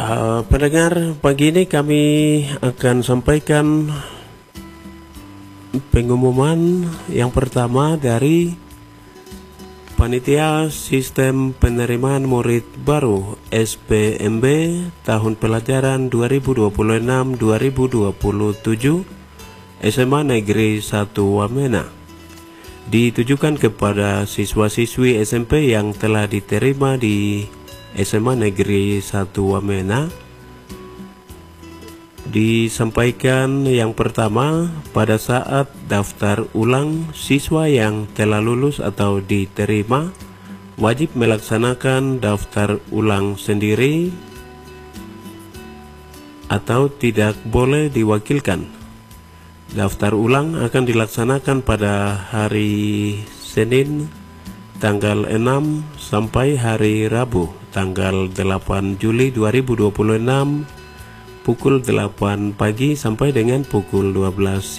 Pendengar, pagi ini kami akan sampaikan pengumuman yang pertama dari Panitia Sistem Penerimaan Murid Baru SPMB tahun pelajaran 2026-2027 SMA Negeri 1 Wamena, ditujukan kepada siswa-siswi SMP yang telah diterima di SMA Negeri 1 Wamena. Disampaikan yang pertama, pada saat daftar ulang, siswa yang telah lulus atau diterima wajib melaksanakan daftar ulang sendiri atau tidak boleh diwakilkan. Daftar ulang akan dilaksanakan pada hari Senin tanggal 6 sampai hari Rabu tanggal 8 Juli 2026 pukul 8 pagi sampai dengan pukul 12